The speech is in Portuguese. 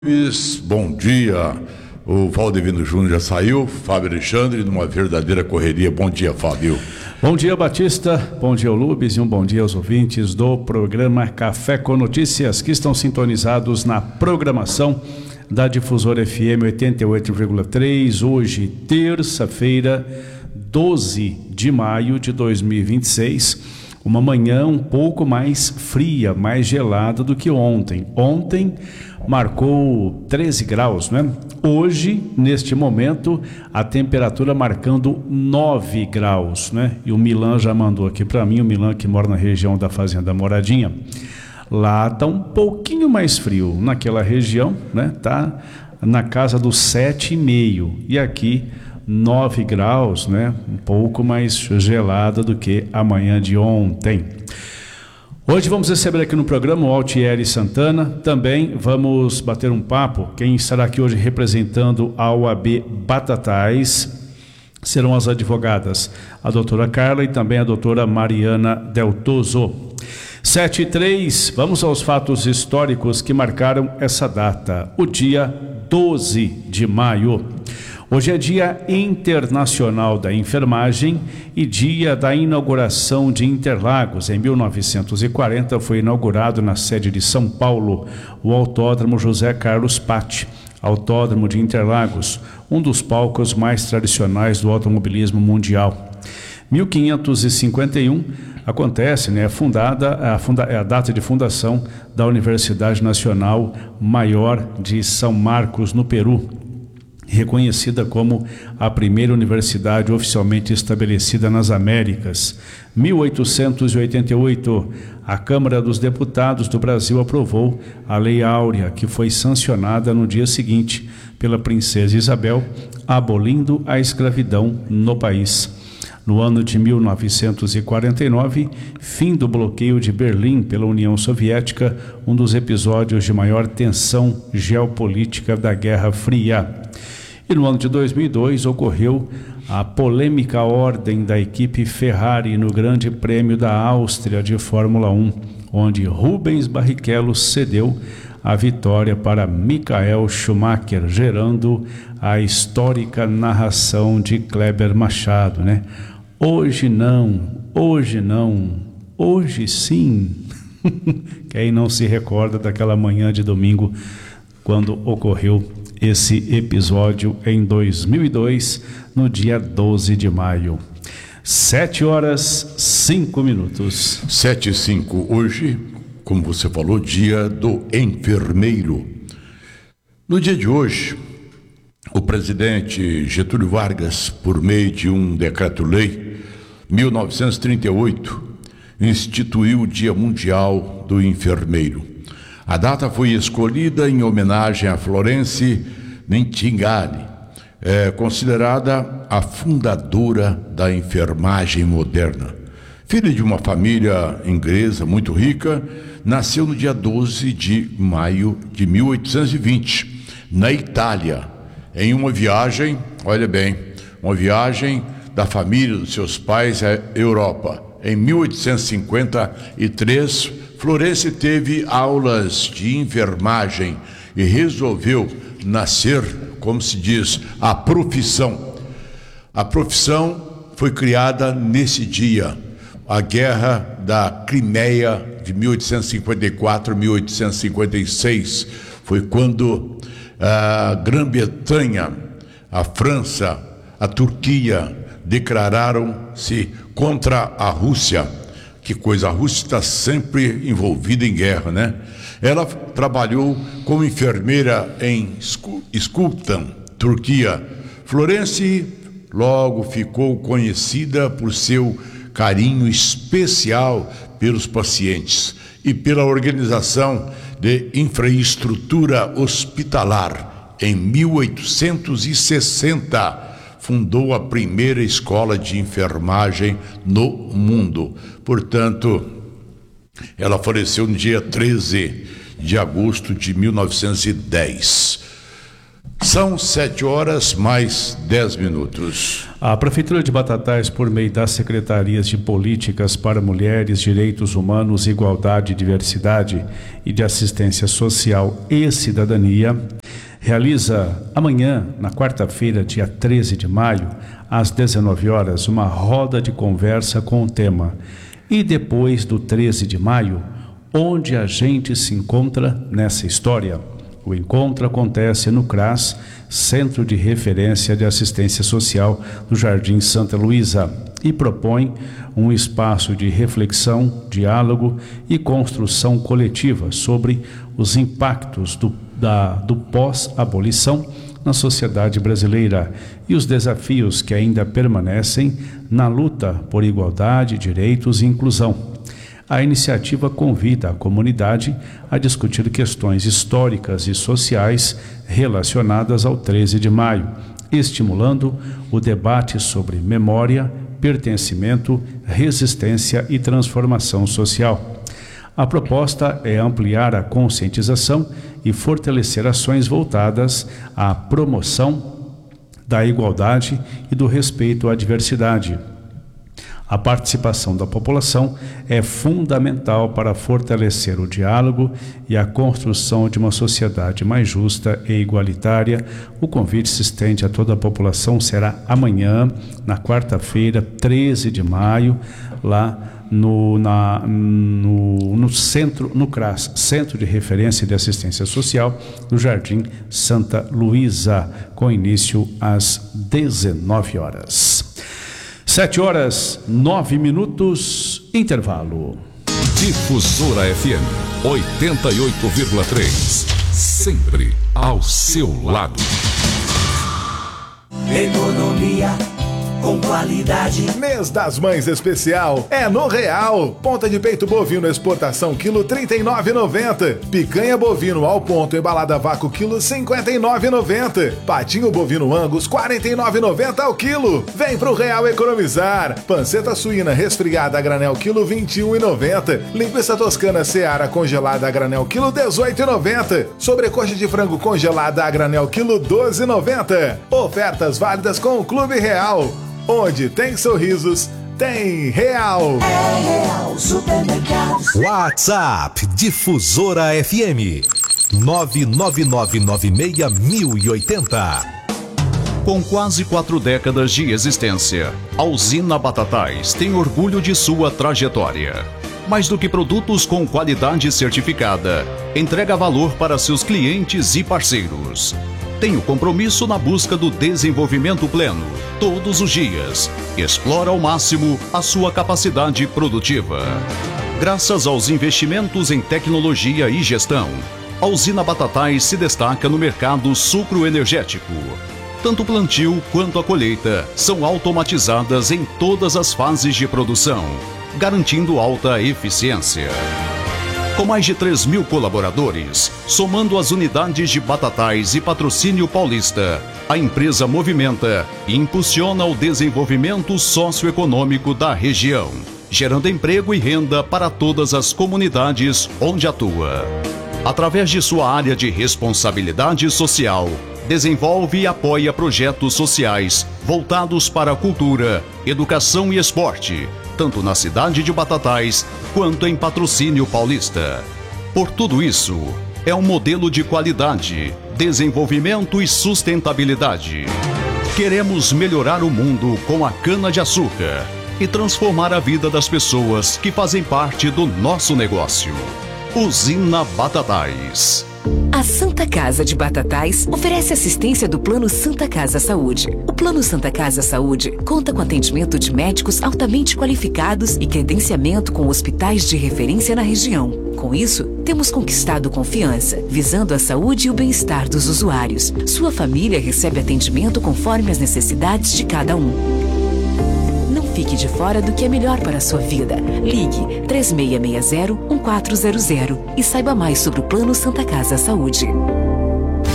Bom dia, o Valdivino Júnior já saiu, Fábio Alexandre, numa verdadeira correria. Bom dia, Fábio. Bom dia, Batista, bom dia, Lubes, e um bom dia aos ouvintes do programa Café com Notícias, que estão sintonizados na programação da Difusora FM 88,3, hoje, terça-feira, 12 de maio de 2026, uma manhã um pouco mais fria, mais gelada do que ontem. Ontem marcou 13 graus, né? Hoje, neste momento, a temperatura marcando 9 graus, né? E o Milan já mandou aqui para mim, o Milan que mora na região da Fazenda Moradinha. Lá tá um pouquinho mais frio, naquela região, né? Tá na casa dos 7,5 e aqui 9 graus, né? Um pouco mais gelada do que a manhã de ontem. Hoje vamos receber aqui no programa o Altieri Santana, também vamos bater um papo. Quem estará aqui hoje representando a OAB Batatais serão as advogadas, a doutora Carla e também a doutora Mariana Deltoso. 7:03, vamos aos fatos históricos que marcaram essa data, o dia 12 de maio. Hoje é Dia Internacional da Enfermagem e dia da inauguração de Interlagos. Em 1940 foi inaugurado na sede de São Paulo o Autódromo José Carlos Patti, Autódromo de Interlagos, um dos palcos mais tradicionais do automobilismo mundial. 1551 acontece, né, a data de fundação da Universidade Nacional Maior de São Marcos, no Peru, reconhecida como a primeira universidade oficialmente estabelecida nas Américas. 1888, a Câmara dos Deputados do Brasil aprovou a Lei Áurea, que foi sancionada no dia seguinte pela Princesa Isabel, abolindo a escravidão no país. No ano de 1949, fim do bloqueio de Berlim pela União Soviética, um dos episódios de maior tensão geopolítica da Guerra Fria. E no ano de 2002 ocorreu a polêmica ordem da equipe Ferrari no Grande Prêmio da Áustria de Fórmula 1, onde Rubens Barrichello cedeu a vitória para Michael Schumacher, gerando a histórica narração de Kleber Machado, né? Hoje não, hoje sim. Quem não se recorda daquela manhã de domingo quando ocorreu esse episódio em 2002, no dia 12 de maio. 7:05. 7:05. Hoje, como você falou, dia do enfermeiro. No dia de hoje, o presidente Getúlio Vargas, por meio de um decreto-lei, 1938, instituiu o Dia Mundial do Enfermeiro. A data foi escolhida em homenagem a Florence Nightingale, considerada a fundadora da enfermagem moderna. Filha de uma família inglesa muito rica, nasceu no dia 12 de maio de 1820, na Itália, em uma viagem, olha bem, uma viagem da família dos seus pais à Europa. Em 1853, Florence teve aulas de enfermagem e resolveu nascer, como se diz, a profissão. A profissão foi criada nesse dia, a Guerra da Crimeia de 1854-1856. Foi quando a Grã-Bretanha, a França, a Turquia declararam-se contra a Rússia. Que coisa, a Rússia está sempre envolvida em guerra, né? Ela trabalhou como enfermeira em Skultan, Turquia. Florence logo ficou conhecida por seu carinho especial pelos pacientes e pela organização de infraestrutura hospitalar. Em 1860, fundou a primeira escola de enfermagem no mundo. Portanto, ela faleceu no dia 13 de agosto de 1910. São 7:10. A Prefeitura de Batatais, por meio das Secretarias de Políticas para Mulheres, Direitos Humanos, Igualdade e Diversidade e de Assistência Social e Cidadania, realiza amanhã, na quarta-feira, dia 13 de maio, às 19 horas, uma roda de conversa com o tema "E depois do 13 de maio, onde a gente se encontra nessa história?". O encontro acontece no CRAS, Centro de Referência de Assistência Social do Jardim Santa Luísa, e propõe um espaço de reflexão, diálogo e construção coletiva sobre os impactos do pós-abolição na sociedade brasileira e os desafios que ainda permanecem na luta por igualdade, direitos e inclusão. A iniciativa convida a comunidade a discutir questões históricas e sociais relacionadas ao 13 de maio, estimulando o debate sobre memória, pertencimento, resistência e transformação social. A proposta é ampliar a conscientização e fortalecer ações voltadas à promoção da igualdade e do respeito à diversidade. A participação da população é fundamental para fortalecer o diálogo e a construção de uma sociedade mais justa e igualitária. O convite se estende a toda a população, será amanhã, na quarta-feira, 13 de maio, lá no centro, no CRAS, Centro de Referência de Assistência Social, do Jardim Santa Luísa, com início às 19 horas. 7 horas, 9 minutos, intervalo. Difusora FM 88,3. Sempre ao seu lado. Economia com qualidade. Mês das Mães especial é no Real. Ponta de peito bovino exportação quilo R$ 39,90. Picanha bovino ao ponto embalada a vácuo quilo R$ 59,90. Patinho bovino Angus R$ 49,90 ao quilo. Vem pro Real economizar. Panceta suína resfriada a granel quilo R$ 21,90. Linguiça toscana Seara congelada a granel quilo R$ 18,90. Sobrecoxa de frango congelada a granel quilo R$ 12,90. Ofertas válidas com o Clube Real. Onde tem sorrisos, tem Real. É Real Supermercados. WhatsApp Difusora FM 999961080. Com quase 4 décadas de existência, a usina Batatais tem orgulho de sua trajetória. Mais do que produtos com qualidade certificada, entrega valor para seus clientes e parceiros. Tem o compromisso na busca do desenvolvimento pleno, todos os dias. Explora ao máximo a sua capacidade produtiva. Graças aos investimentos em tecnologia e gestão, a usina Batatais se destaca no mercado sucroenergético. Tanto o plantio quanto a colheita são automatizadas em todas as fases de produção, garantindo alta eficiência. Com mais de 3.000 colaboradores, somando as unidades de Batatais e Patrocínio Paulista, a empresa movimenta e impulsiona o desenvolvimento socioeconômico da região, gerando emprego e renda para todas as comunidades onde atua. Através de sua área de responsabilidade social, desenvolve e apoia projetos sociais voltados para a cultura, educação e esporte, tanto na cidade de Batatais quanto em Patrocínio Paulista. Por tudo isso, é um modelo de qualidade, desenvolvimento e sustentabilidade. Queremos melhorar o mundo com a cana-de-açúcar e transformar a vida das pessoas que fazem parte do nosso negócio. Usina Batatais. A Santa Casa de Batatais oferece assistência do Plano Santa Casa Saúde. O Plano Santa Casa Saúde conta com atendimento de médicos altamente qualificados e credenciamento com hospitais de referência na região. Com isso, temos conquistado confiança, visando a saúde e o bem-estar dos usuários. Sua família recebe atendimento conforme as necessidades de cada um. Não fique de fora do que é melhor para a sua vida. Ligue 3660-1400 e saiba mais sobre o Plano Santa Casa Saúde.